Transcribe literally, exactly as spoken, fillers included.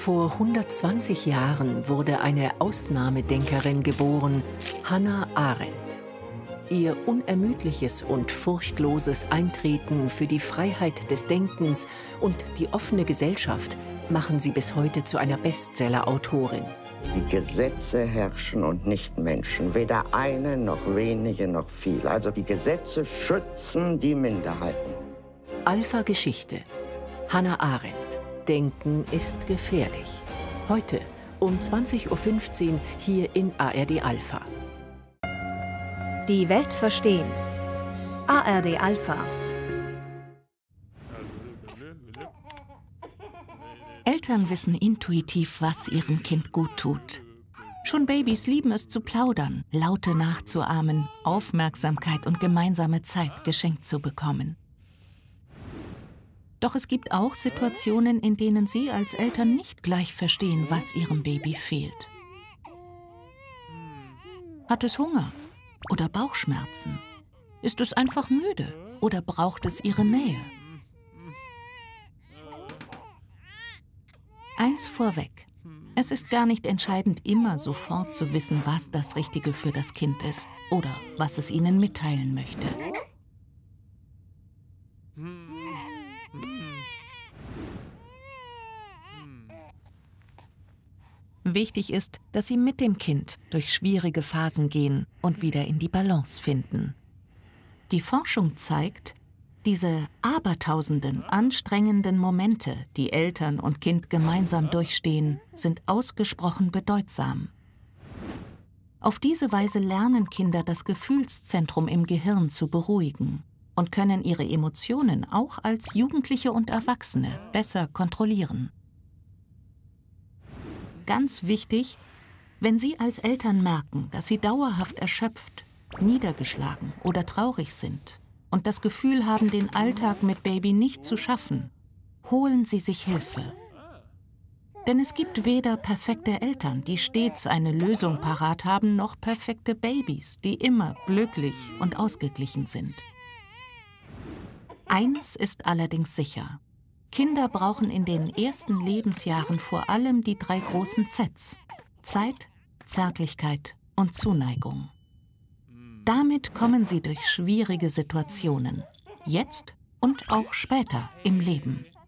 Vor hundertzwanzig Jahren wurde eine Ausnahmedenkerin geboren, Hannah Arendt. Ihr unermüdliches und furchtloses Eintreten für die Freiheit des Denkens und die offene Gesellschaft machen sie bis heute zu einer Bestseller-Autorin. Die Gesetze herrschen und nicht Menschen, weder eine noch wenige noch viel. Also die Gesetze schützen die Minderheiten. Alpha Geschichte. Hannah Arendt. Denken ist gefährlich. Heute um zwanzig Uhr fünfzehn hier in A R D Alpha. Die Welt verstehen. A R D Alpha. Eltern wissen intuitiv, was ihrem Kind gut tut. Schon Babys lieben es zu plaudern, Laute nachzuahmen, Aufmerksamkeit und gemeinsame Zeit geschenkt zu bekommen. Doch es gibt auch Situationen, in denen Sie als Eltern nicht gleich verstehen, was Ihrem Baby fehlt. Hat es Hunger oder Bauchschmerzen? Ist es einfach müde oder braucht es Ihre Nähe? Eins vorweg. Es ist gar nicht entscheidend, immer sofort zu wissen, was das Richtige für das Kind ist oder was es Ihnen mitteilen möchte. Wichtig ist, dass Sie mit dem Kind durch schwierige Phasen gehen und wieder in die Balance finden. Die Forschung zeigt, diese abertausenden anstrengenden Momente, die Eltern und Kind gemeinsam durchstehen, sind ausgesprochen bedeutsam. Auf diese Weise lernen Kinder das Gefühlszentrum im Gehirn zu beruhigen und können ihre Emotionen auch als Jugendliche und Erwachsene besser kontrollieren. Ganz wichtig, wenn Sie als Eltern merken, dass Sie dauerhaft erschöpft, niedergeschlagen oder traurig sind und das Gefühl haben, den Alltag mit Baby nicht zu schaffen, holen Sie sich Hilfe. Denn es gibt weder perfekte Eltern, die stets eine Lösung parat haben, noch perfekte Babys, die immer glücklich und ausgeglichen sind. Eines ist allerdings sicher. Kinder brauchen in den ersten Lebensjahren vor allem die drei großen Zs: Zeit, Zärtlichkeit und Zuneigung. Damit kommen sie durch schwierige Situationen, jetzt und auch später im Leben.